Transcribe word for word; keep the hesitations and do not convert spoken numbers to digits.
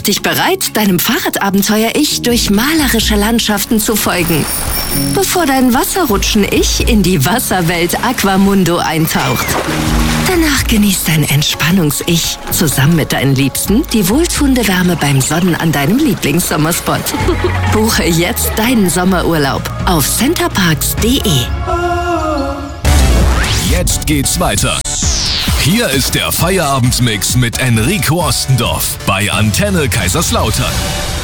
dich bereit, deinem Fahrradabenteuer-Ich durch malerische Landschaften zu folgen, bevor dein Wasserrutschen-Ich in die Wasserwelt Aquamundo eintaucht. Danach genießt dein Entspannungs-Ich zusammen mit deinen Liebsten die wohltuende Wärme beim Sonnen an deinem Lieblingssommerspot. Buche jetzt deinen Sommerurlaub auf centerparks punkt de. Jetzt geht's weiter. Hier ist der Feierabendmix mit Enrico Ostendorf bei Antenne Kaiserslautern.